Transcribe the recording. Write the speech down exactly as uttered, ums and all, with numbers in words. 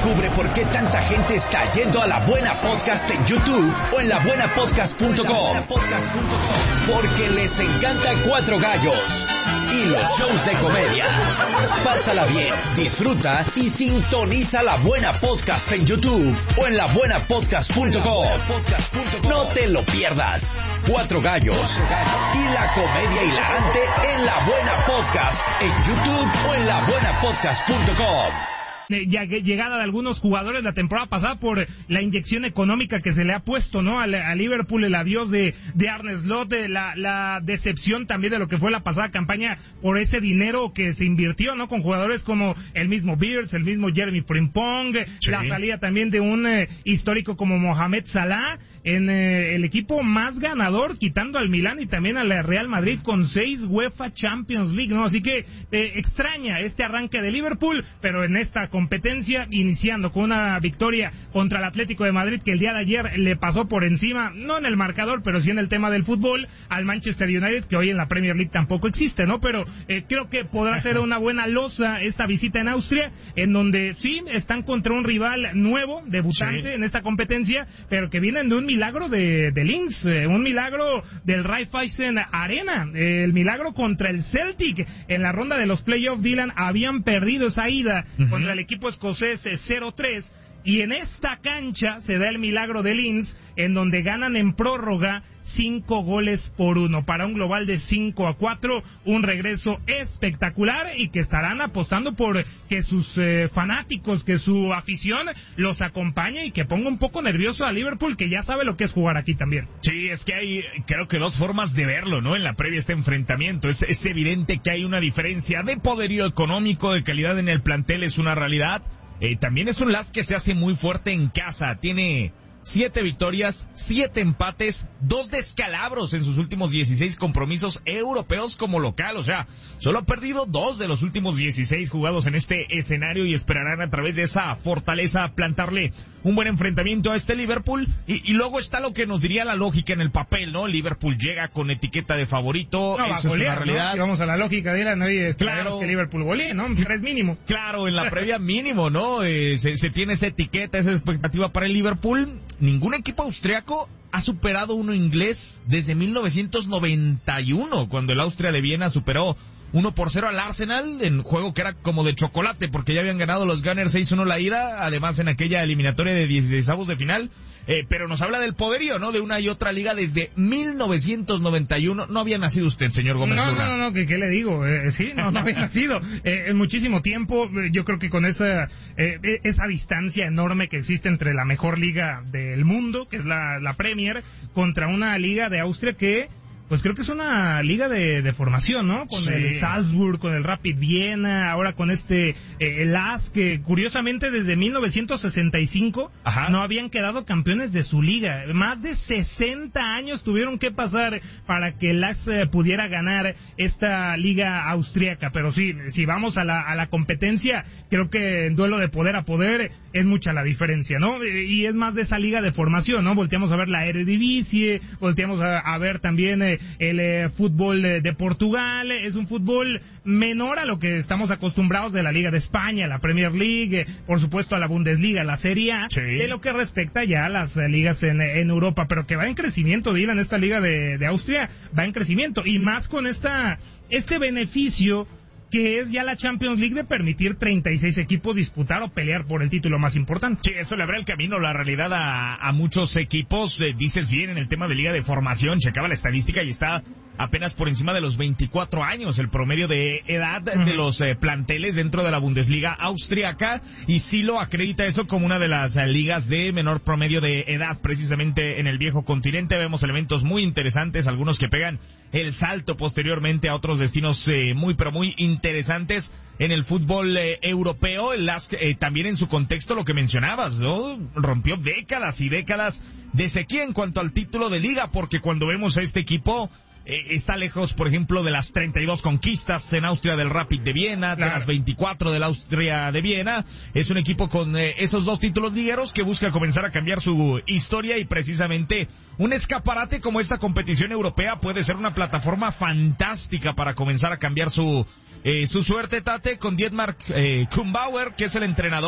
Descubre por qué tanta gente está yendo a La Buena Podcast en YouTube o en la buena podcast punto com. Porque les encanta Cuatro Gallos y los shows de comedia. Pásala bien, disfruta y sintoniza La Buena Podcast en YouTube o en la buena podcast punto com. No te lo pierdas. Cuatro Gallos y la comedia hilarante en La Buena Podcast en YouTube o en la buena podcast punto com. Llegada de algunos jugadores la temporada pasada por la inyección económica que se le ha puesto, ¿no? A, a Liverpool, el adiós de, de Arne Slot, de la, la decepción también de lo que fue la pasada campaña por ese dinero que se invirtió, ¿no? Con jugadores como el mismo Beers, el mismo Jeremy Frimpong, sí. La salida también de un eh, histórico como Mohamed Salah en eh, el equipo más ganador, quitando al Milán y también al Real Madrid con seis UEFA Champions League, ¿no? Así que eh, extraña este arranque de Liverpool, pero en esta competencia, iniciando con una victoria contra el Atlético de Madrid, que el día de ayer le pasó por encima, no en el marcador, pero sí en el tema del fútbol, al Manchester United, que hoy en la Premier League tampoco existe, ¿no? Pero eh, creo que podrá ser una buena losa esta visita en Austria, en donde sí, están contra un rival nuevo, debutante sí. en esta competencia, pero que vienen de un milagro de, de Linz, eh, un milagro del Raiffeisen Arena, eh, el milagro contra el Celtic, en la ronda de los playoffs. Dylan, habían perdido esa ida uh-huh. contra el equipo escocés cero tres, y en esta cancha se da el milagro de Linz, en donde ganan en prórroga cinco goles por uno, para un global de cinco a cuatro, un regreso espectacular, y que estarán apostando por que sus eh, fanáticos, que su afición los acompañe y que ponga un poco nervioso a Liverpool, que ya sabe lo que es jugar aquí también. Sí, es que hay, creo que dos formas de verlo, ¿no? En la previa este enfrentamiento, es, es evidente que hay una diferencia de poderío económico, de calidad en el plantel, es una realidad. Eh, también es un Lask que se hace muy fuerte en casa, tiene siete victorias, siete empates, dos descalabros en sus últimos dieciséis compromisos europeos como local, o sea, solo ha perdido dos de los últimos dieciséis jugados en este escenario, y esperarán a través de esa fortaleza plantarle un buen enfrentamiento a este Liverpool, y, y luego está lo que nos diría la lógica en el papel, ¿no? Liverpool llega con etiqueta de favorito, no, eso golear, es una realidad. ¿no? Y vamos a la lógica de Dylan, ¿no? Claro que Liverpool golee, ¿no? Tres mínimo. Claro, en la previa mínimo, ¿no? Eh, se, se tiene esa etiqueta, esa expectativa para el Liverpool. Ningún equipo austriaco ha superado uno inglés desde mil novecientos noventa y uno, cuando el Austria de Viena superó uno por cero al Arsenal, en juego que era como de chocolate, porque ya habían ganado los Gunners seis uno la ida, además en aquella eliminatoria de dieciseisavos de final, eh, pero nos habla del poderío, ¿no? De una y otra liga desde mil novecientos noventa y uno. No había nacido usted, señor Gómez No, Luna. no, no, no, ¿qué, qué le digo? Eh, sí, no, no había nacido. Eh, en muchísimo tiempo, eh, yo creo que con esa eh, esa distancia enorme que existe entre la mejor liga del mundo, que es la, la Premier, contra una liga de Austria que pues creo que es una liga de, de formación, ¿no? Con sí. el Salzburg, con el Rapid Viena, ahora con este, eh, el Lask, que curiosamente desde mil novecientos sesenta y cinco Ajá. no habían quedado campeones de su liga. Más de sesenta años tuvieron que pasar para que el Lask eh, pudiera ganar esta liga austríaca. Pero sí, si vamos a la, a la competencia, creo que en duelo de poder a poder es mucha la diferencia, ¿no? Y es más de esa liga de formación, ¿no? Volteamos a ver la Eredivisie, volteamos a, a ver también eh, el eh, fútbol de, de Portugal. Es un fútbol menor a lo que estamos acostumbrados de la Liga de España, la Premier League, eh, por supuesto a la Bundesliga, la Serie A, sí. de lo que respecta ya a las eh, ligas en, en Europa, pero que va en crecimiento, Dylan, esta liga de, de Austria va en crecimiento, y más con esta este beneficio que es ya la Champions League, de permitir treinta y seis equipos disputar o pelear por el título más importante. Sí, eso le abre el camino, la realidad, a, a muchos equipos. Eh, dices bien, en el tema de liga de formación, checaba la estadística y está apenas por encima de los veinticuatro años el promedio de edad uh-huh. de los eh, planteles dentro de la Bundesliga austriaca, y sí lo acredita eso como una de las eh, ligas de menor promedio de edad, precisamente en el viejo continente. Vemos elementos muy interesantes, algunos que pegan el salto posteriormente a otros destinos eh, muy pero muy interesantes interesantes en el fútbol eh, europeo. El Lask, eh, también en su contexto, lo que mencionabas, ¿no? Rompió décadas y décadas de sequía en cuanto al título de liga, porque cuando vemos a este equipo, eh, está lejos, por ejemplo, de las treinta y dos conquistas en Austria del Rapid de Viena, claro. de las veinticuatro del Austria de Viena. Es un equipo con eh, esos dos títulos ligueros que busca comenzar a cambiar su historia, y precisamente un escaparate como esta competición europea puede ser una plataforma fantástica para comenzar a cambiar su, eh, su suerte, Tate, con Dietmar eh, Kumbauer, que es el entrenador